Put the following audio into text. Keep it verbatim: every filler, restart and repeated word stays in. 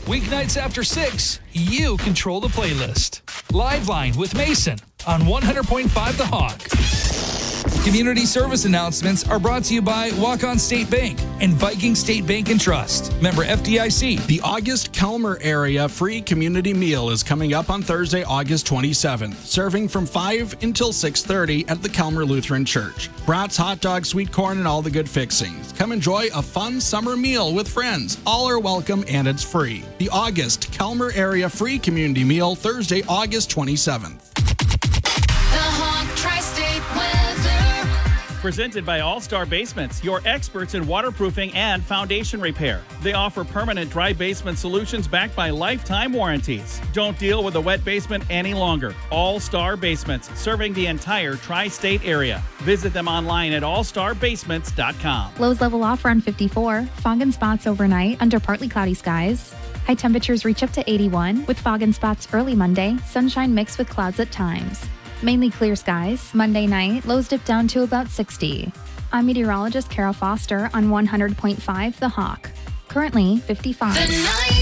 Weeknights after six, you control the playlist. Live Line with Mason on one hundred point five The Hawk. Community service announcements are brought to you by Walk-On State Bank and Viking State Bank and Trust. Member F D I C. The August Kelmer area free community meal is coming up on Thursday, August twenty-seventh, serving from five until six thirty at the Kelmer Lutheran Church. Brats, hot dogs, sweet corn, and all the good fixings. Come enjoy a fun summer meal with friends. All are welcome and it's free. The August Kelmer area free community meal, Thursday, August twenty-seventh. The Hawk Tri-State Weather. Presented by All-Star Basements, your experts in waterproofing and foundation repair. They offer permanent dry basement solutions backed by lifetime warranties. Don't deal with a wet basement any longer. All-Star Basements, serving the entire tri-state area. Visit them online at all star basements dot com. Lows level off around fifty-four. Fog and spots overnight under partly cloudy skies. High temperatures reach up to eighty-one with fog and spots early Monday. Sunshine mixed with clouds at times. Mainly clear skies. Monday night, lows dip down to about sixty. I'm meteorologist Carol Foster on one hundred point five The Hawk. Currently fifty-five. The night